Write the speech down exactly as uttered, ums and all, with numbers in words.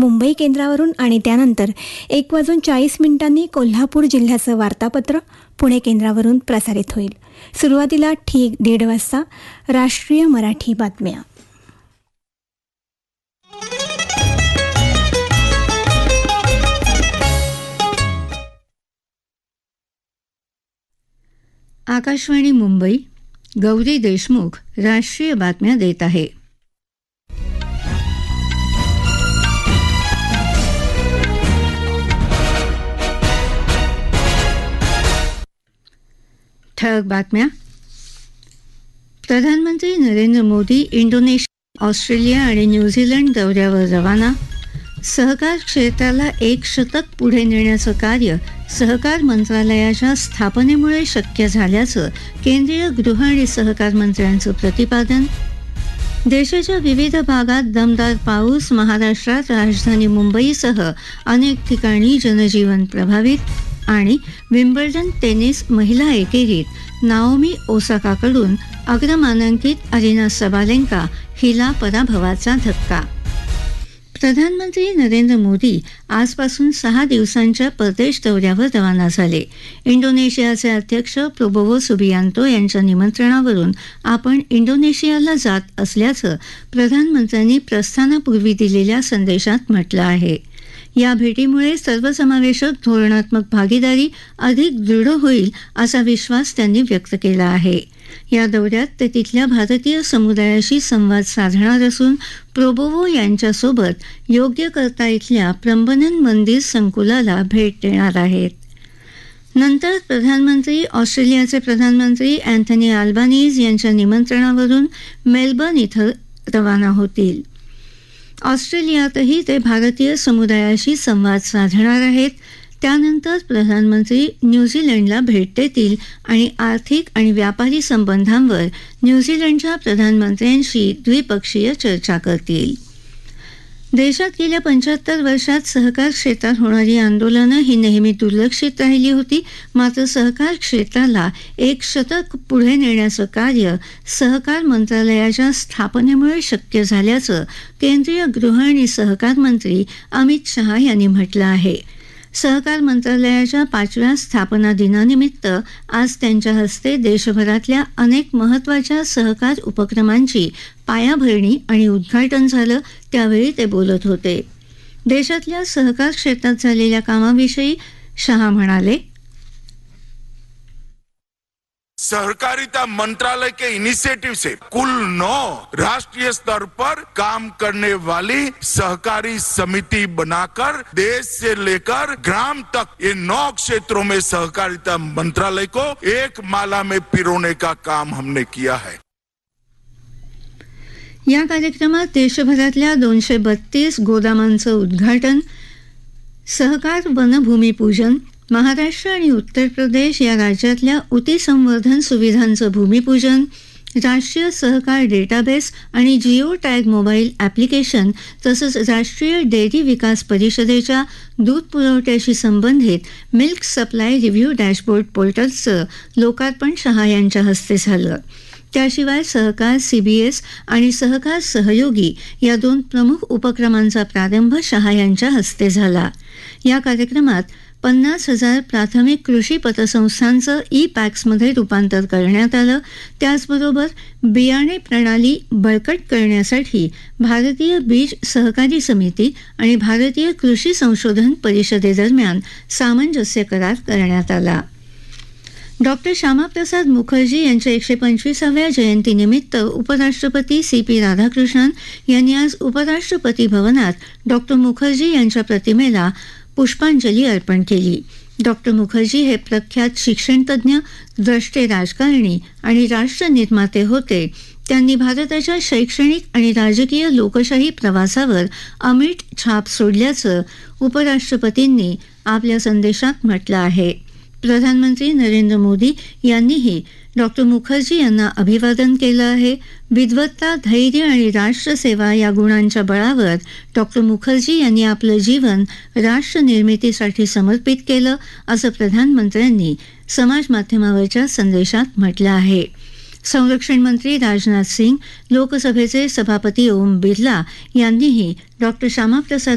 मुंबई केंद्रावरून आणि त्यानंतर एक वाजून चाळीस मिनिटांनी कोल्हापूर जिल्ह्याचं वार्तापत्र पुणे केंद्रावरून प्रसारित होईल. सुरुवातीला ठीक दीड वाजता राष्ट्रीय मराठी बातम्या. आकाशवाणी मुंबई. गौरी देशमुख राष्ट्रीय बातम्या देत आहे. ठळक बातम्या. प्रधानमंत्री नरेंद्र मोदी इंडोनेशिया, ऑस्ट्रेलिया आणि न्यूझीलंड दौऱ्यावर रवाना. सहकार क्षेत्राला एक शतक पुढे नेण्याचं कार्य सहकार मंत्रालयाच्या स्थापनेमुळे शक्य झाल्याचं केंद्रीय गृह आणि सहकार मंत्र्यांचं प्रतिपादन. देशाच्या विविध भागात दमदार पाऊस. महाराष्ट्रात राजधानी मुंबईसह अनेक ठिकाणी जनजीवन प्रभावित. आणि विम्बल्डन टेनिस महिला एकेरीत नाओमी ओसाकाकडून अग्रमानांकित अरिना सबालेंका हिला पराभवाचा धक्का. प्रधानमंत्री नरेंद्र मोदी आजपासून सहा दिवसांच्या परदेश दौऱ्यावर रवाना झाले. इंडोनेशियाचे अध्यक्ष प्रोबोवो सुबियांतो यांच्या निमंत्रणावरून आपण इंडोनेशियाला जात असल्याचं प्रधानमंत्र्यांनी प्रस्थानापूर्वी दिलेल्या संदेशात म्हटलं आहे. या भेटीमुळे सर्वसमावेशक धोरणात्मक भागीदारी अधिक दृढ होईल असा विश्वास त्यांनी व्यक्त केला आहे. या दौऱ्यात ते तिथल्या भारतीय समुदायाशी संवाद साधणार असून प्रोबोवो यांच्यासोबत योग्यकर्ता इथल्या प्रंबनन मंदिर संकुलाला भेट देणार आहेत. नंतर प्रधानमंत्री ऑस्ट्रेलियाचे प्रधानमंत्री अँथनी अल्बानीज यांच्या निमंत्रणावरून मेलबर्न इथं रवाना होतील. ऑस्ट्रेलियातही ते भारतीय समुदायाशी संवाद साधणार आहेत. त्यानंतर प्रधानमंत्री न्यूझीलंडला भेट देतील आणि आर्थिक आणि व्यापारी संबंधांवर न्यूझीलंडच्या प्रधानमंत्र्यांशी द्विपक्षीय चर्चा करतील. देशात गेल्या पंच्याहत्तर वर्षात सहकार क्षेत्रात होणारी आंदोलनं ही नेहमी दुर्लक्षित राहिली होती. मात्र सहकार क्षेत्राला एक शतक पुढे नेण्याचं कार्य सहकार मंत्रालयाच्या स्थापनेमुळे शक्य झाल्याचं केंद्रीय गृह आणि सहकार मंत्री अमित शहा यांनी म्हटलं आहे. सहकार मंत्रालयाच्या पाचव्या स्थापना दिनानिमित्त आज त्यांच्या हस्ते देशभरातल्या अनेक महत्त्वाच्या सहकार उपक्रमांची पायाभरणी आणि उद्घाटन झालं. त्यावेळी ते बोलत होते. देशातल्या सहकार क्षेत्रात झालेल्या कामाविषयी शहा म्हणाले, सहकारिता मंत्रालय के इनिशिएटिव से कुल नौ राष्ट्रीय स्तर पर काम करने वाली सहकारी समिति बनाकर देश से लेकर ग्राम तक ये नौ क्षेत्रों में सहकारिता मंत्रालय को एक माला में पिरोने का काम हमने किया है. या कार्यक्रमात देशभरातल्या दोनशे बत्तीस गोदामांचं उद्घाटन, सहकार वनभूमिपूजन, महाराष्ट्र आणि उत्तर प्रदेश या राज्यातल्या ऊती संवर्धन सुविधांचं भूमिपूजन, राष्ट्रीय सहकार डेटाबेस आणि जिओ टॅग मोबाईल ॲप्लिकेशन तसंच राष्ट्रीय डेअरी विकास परिषदेच्या दूध पुरवठ्याशी संबंधित मिल्क सप्लाय रिव्ह्यू डॅशबोर्ड पोर्टलचं लोकार्पण शहा यांच्या हस्ते झालं. त्याशिवाय सहकार सीबीएस आणि सहकार सहयोगी या दोन प्रमुख उपक्रमांचा प्रारंभ शहा यांच्या हस्ते झाला. या कार्यक्रमात पन्नास हजार प्राथमिक कृषी पतसंस्थांचं ई पॅक्समध्ये रूपांतर करण्यात आलं. त्याचबरोबर बियाणे प्रणाली बळकट करण्यासाठी भारतीय बीज सहकारी समिती आणि भारतीय कृषी संशोधन परिषदेदरम्यान सामंजस्य करार करण्यात आला. डॉक्टर श्यामाप्रसाद मुखर्जी यांच्या एकशे पंचवीसाव्या जयंतीनिमित्त उपराष्ट्रपती सी पी राधाकृष्णन यांनी आज उपराष्ट्रपती भवनात डॉक्टर मुखर्जी यांच्या प्रतिमेला पुष्पांजली अर्पण केली. डॉक्टर मुखर्जी हे प्रख्यात शिक्षणतज्ज्ञ, द्रष्टे राजकारणी आणि राष्ट्रनिर्माते होते. त्यांनी भारताच्या शैक्षणिक आणि राजकीय लोकशाही प्रवासावर अमिट छाप सोडल्याचं उपराष्ट्रपतींनी आपल्या संदेशात म्हटलं आहे. प्रधानमंत्री नरेंद्र मोदी यांनीही डॉक्टर मुखर्जी यांना अभिवादन केलं आहे. विद्वत्ता, धैर्य आणि राष्ट्रसेवा या गुणांच्या बळावर डॉक्टर मुखर्जी यांनी आपलं जीवन राष्ट्रनिर्मितीसाठी समर्पित केलं असं प्रधानमंत्र्यांनी समाजमाध्यमावरच्या संदेशात म्हटलं आहे. संरक्षण मंत्री राजनाथ सिंग, लोकसभेचे सभापती ओम बिर्ला यांनीही डॉक्टर श्यामाप्रसाद